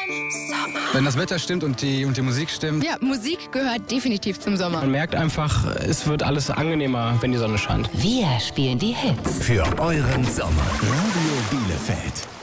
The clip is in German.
Wenn das Wetter stimmt und die Musik stimmt. Ja, Musik gehört definitiv zum Sommer. Man merkt einfach, es wird alles angenehmer, wenn die Sonne scheint. Wir spielen die Hits. Für euren Sommer. Radio Bielefeld.